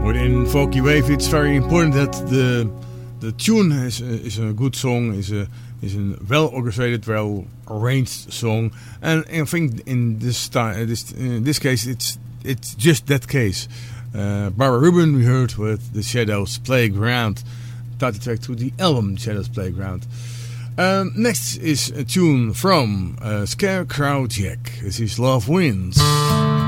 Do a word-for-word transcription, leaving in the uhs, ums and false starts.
Within Folky Wave, it's very important that the the tune is is a good song, is a is a well orchestrated, well arranged song, and I think in this time, this in this case, it's it's just that case. Uh, Barbara Rubin we heard with The Shadows Playground, title track to the album Shadows Playground. Um, next is a tune from uh, Scarecrow Jack. This is Love Wins.